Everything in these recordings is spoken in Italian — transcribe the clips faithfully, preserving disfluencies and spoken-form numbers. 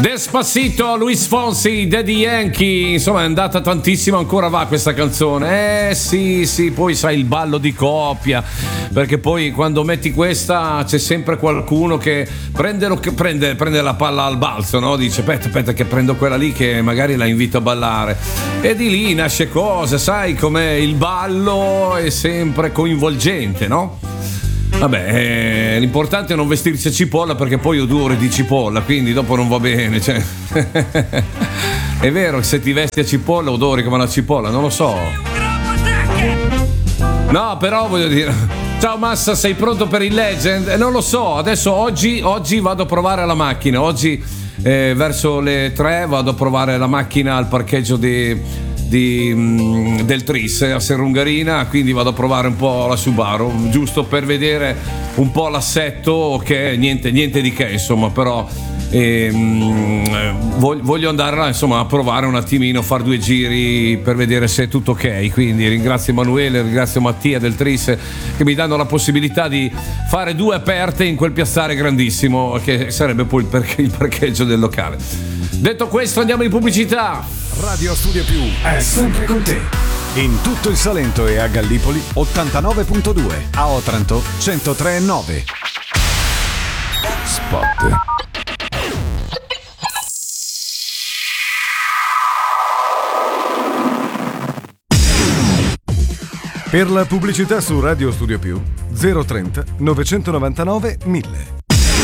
Despacito, Luis Fonsi, Daddy Yankee, insomma è andata tantissimo, ancora va questa canzone. Eh sì, sì, poi sai il ballo di coppia, perché poi quando metti questa c'è sempre qualcuno che prende, lo, che prende, prende la palla al balzo, no? Dice aspetta, aspetta che prendo quella lì che magari la invito a ballare. E di lì nasce cosa, sai com'è il ballo, è sempre coinvolgente, no? Vabbè, eh, l'importante è non vestirsi a cipolla perché poi odore di cipolla, quindi dopo non va bene, cioè. È vero che se ti vesti a cipolla odori come una cipolla, non lo so. No, però voglio dire, ciao Massa, sei pronto per il Legend? Eh, non lo so, adesso oggi, oggi vado a provare la macchina, oggi eh, verso le tre vado a provare la macchina al parcheggio di... Di, mh, del Tris a Serrungarina, quindi vado a provare un po' la Subaru giusto per vedere un po' l'assetto, che niente, niente di che insomma, però ehm, voglio andare là insomma a provare un attimino, fare due giri per vedere se è tutto ok. Quindi ringrazio Emanuele, ringrazio Mattia del Tris che mi danno la possibilità di fare due aperte in quel piazzale grandissimo che sarebbe poi il, parche- il parcheggio del locale. Detto questo andiamo in pubblicità. Radio Studio Più è sempre con te. In tutto il Salento e a Gallipoli ottantanove virgola due, a Otranto centotré virgola nove. Spot. Per la pubblicità su Radio Studio Più zero trenta novecentonovantanove mille.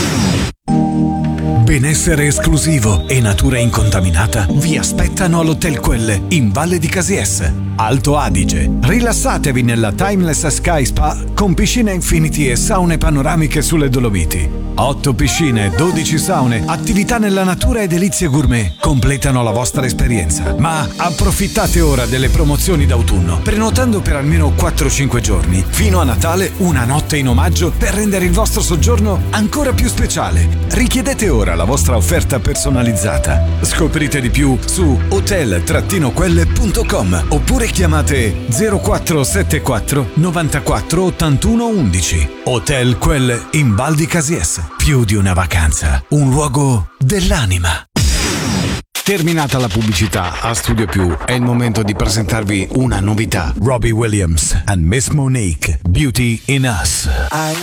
Benessere esclusivo e natura incontaminata vi aspettano all'Hotel Quelle in Valle di Casies, Alto Adige. Rilassatevi nella Timeless Sky Spa con piscina infinity e saune panoramiche sulle Dolomiti. Otto piscine, dodici saune, attività nella natura e delizie gourmet completano la vostra esperienza. Ma approfittate ora delle promozioni d'autunno, prenotando per almeno quattro cinque giorni. Fino a Natale una notte in omaggio per rendere il vostro soggiorno ancora più speciale. Richiedete ora la vostra offerta personalizzata. Scoprite di più su hotel quelle punto com oppure chiamate zero quattro sette quattro novantaquattro ottantuno undici. Hotel Quelle in Val di Casies. Più di una vacanza, un luogo dell'anima. Terminata la pubblicità, a Studio Più è il momento di presentarvi una novità. Robbie Williams and Miss Monique, Beauty in Us.